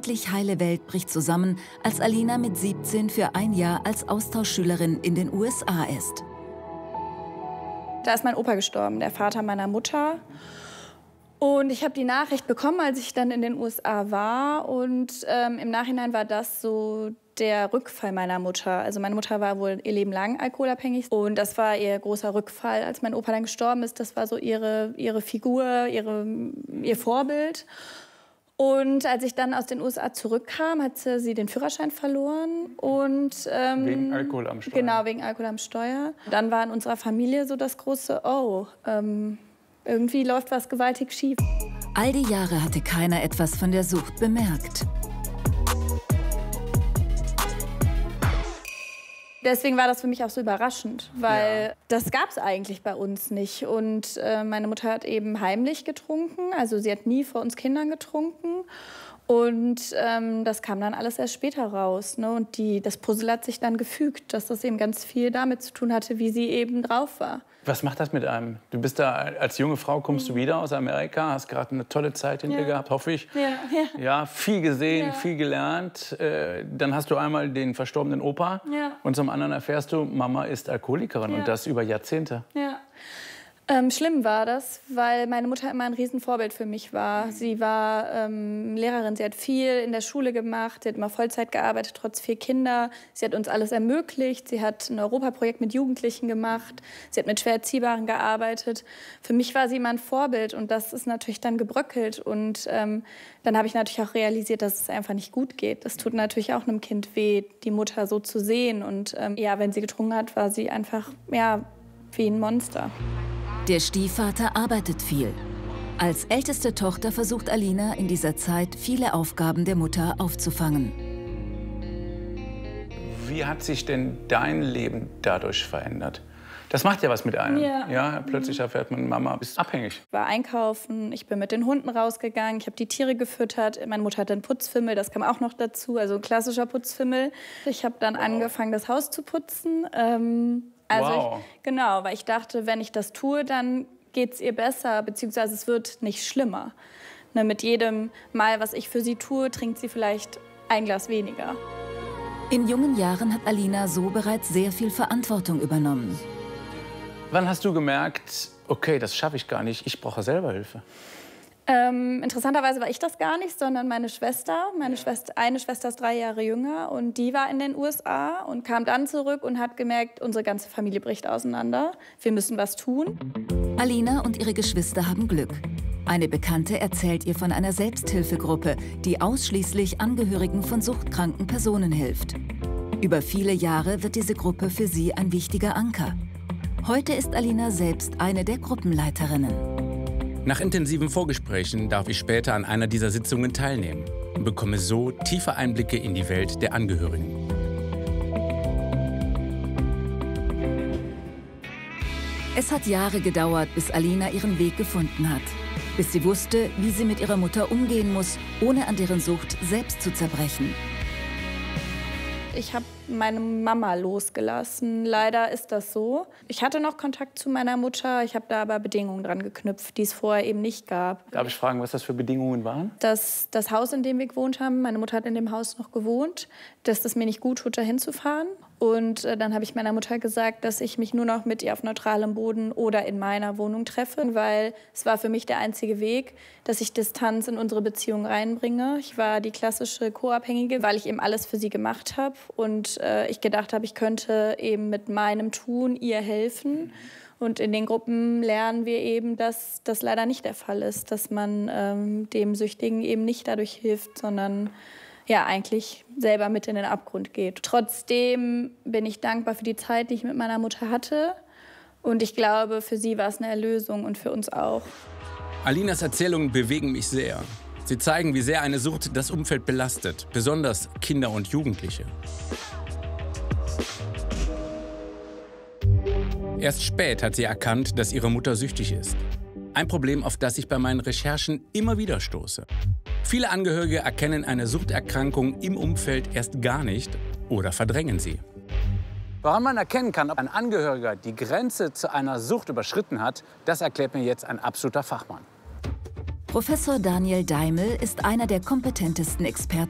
vermeintlich heile Welt bricht zusammen, als Alina mit 17 für ein Jahr als Austauschschülerin in den USA ist. Da ist mein Opa gestorben, der Vater meiner Mutter. Und ich habe die Nachricht bekommen, als ich dann in den USA war. Und im Nachhinein war das so der Rückfall meiner Mutter. Also meine Mutter war wohl ihr Leben lang alkoholabhängig. Und das war ihr großer Rückfall, als mein Opa dann gestorben ist. Das war so ihre Figur, ihr Vorbild. Und als ich dann aus den USA zurückkam, hat sie den Führerschein verloren. Und, wegen Alkohol am Steuer? Genau, wegen Alkohol am Steuer. Dann war in unserer Familie so das große Oh, irgendwie läuft was gewaltig schief. All die Jahre hatte keiner etwas von der Sucht bemerkt. Deswegen war das für mich auch so überraschend, weil das gab es eigentlich bei uns nicht. Und meine Mutter hat eben heimlich getrunken, also sie hat nie vor uns Kindern getrunken. Und das kam dann alles erst später raus. Ne? Und das Puzzle hat sich dann gefügt, dass das eben ganz viel damit zu tun hatte, wie sie eben drauf war. Was macht das mit einem? Du bist da als junge Frau, kommst du wieder aus Amerika, hast gerade eine tolle Zeit hinter dir gehabt, hoffe ich. Ja, viel gesehen, viel gelernt. Dann hast du einmal den verstorbenen Opa und zum anderen erfährst du, Mama ist Alkoholikerin und das über Jahrzehnte. Ja. Schlimm war das, weil meine Mutter immer ein Riesenvorbild für mich war. Sie war Lehrerin, sie hat viel in der Schule gemacht, sie hat immer Vollzeit gearbeitet, trotz 4 Kinder. Sie hat uns alles ermöglicht, sie hat ein Europaprojekt mit Jugendlichen gemacht, sie hat mit schwer Erziehbaren gearbeitet. Für mich war sie immer ein Vorbild und das ist natürlich dann gebröckelt. Und dann habe ich natürlich auch realisiert, dass es einfach nicht gut geht. Das tut natürlich auch einem Kind weh, die Mutter so zu sehen. Und wenn sie getrunken hat, war sie einfach wie ein Monster. Der Stiefvater arbeitet viel. Als älteste Tochter versucht Alina in dieser Zeit, viele Aufgaben der Mutter aufzufangen. Wie hat sich denn dein Leben dadurch verändert? Das macht ja was mit einem. Ja, plötzlich erfährt man, Mama ist abhängig. Ich war einkaufen, ich bin mit den Hunden rausgegangen, ich habe die Tiere gefüttert. Meine Mutter hatte einen Putzfimmel, das kam auch noch dazu, also ein klassischer Putzfimmel. Ich habe dann angefangen, das Haus zu putzen. Genau, weil ich dachte, wenn ich das tue, dann geht es ihr besser, beziehungsweise es wird nicht schlimmer. Ne, mit jedem Mal, was ich für sie tue, trinkt sie vielleicht ein Glas weniger. In jungen Jahren hat Alina so bereits sehr viel Verantwortung übernommen. Wann hast du gemerkt, okay, das schaffe ich gar nicht, ich brauche selber Hilfe? Interessanterweise war ich das gar nicht, sondern meine Schwester. Eine Schwester ist 3 Jahre jünger und die war in den USA und kam dann zurück und hat gemerkt, unsere ganze Familie bricht auseinander. Wir müssen was tun. Alina und ihre Geschwister haben Glück. Eine Bekannte erzählt ihr von einer Selbsthilfegruppe, die ausschließlich Angehörigen von suchtkranken Personen hilft. Über viele Jahre wird diese Gruppe für sie ein wichtiger Anker. Heute ist Alina selbst eine der Gruppenleiterinnen. Nach intensiven Vorgesprächen darf ich später an einer dieser Sitzungen teilnehmen und bekomme so tiefe Einblicke in die Welt der Angehörigen. Es hat Jahre gedauert, bis Alina ihren Weg gefunden hat. Bis sie wusste, wie sie mit ihrer Mutter umgehen muss, ohne an deren Sucht selbst zu zerbrechen. Ich habe meine Mama losgelassen. Leider ist das so. Ich hatte noch Kontakt zu meiner Mutter, ich habe da aber Bedingungen dran geknüpft, die es vorher eben nicht gab. Darf ich fragen, was das für Bedingungen waren? Das Haus, in dem wir gewohnt haben, meine Mutter hat in dem Haus noch gewohnt, dass es mir nicht gut tut, da hinzufahren. Und dann habe ich meiner Mutter gesagt, dass ich mich nur noch mit ihr auf neutralem Boden oder in meiner Wohnung treffe, weil es war für mich der einzige Weg, dass ich Distanz in unsere Beziehung reinbringe. Ich war die klassische Co-Abhängige, weil ich eben alles für sie gemacht habe und ich gedacht habe, ich könnte eben mit meinem Tun ihr helfen. Und in den Gruppen lernen wir eben, dass das leider nicht der Fall ist, dass man dem Süchtigen eben nicht dadurch hilft, sondern eigentlich selber mit in den Abgrund geht. Trotzdem bin ich dankbar für die Zeit, die ich mit meiner Mutter hatte. Und ich glaube, für sie war es eine Erlösung und für uns auch. Alinas Erzählungen bewegen mich sehr. Sie zeigen, wie sehr eine Sucht das Umfeld belastet, besonders Kinder und Jugendliche. Erst spät hat sie erkannt, dass ihre Mutter süchtig ist. Ein Problem, auf das ich bei meinen Recherchen immer wieder stoße. Viele Angehörige erkennen eine Suchterkrankung im Umfeld erst gar nicht oder verdrängen sie. Woran man erkennen kann, ob ein Angehöriger die Grenze zu einer Sucht überschritten hat, das erklärt mir jetzt ein absoluter Fachmann. Professor Daniel Daimel ist einer der kompetentesten Experten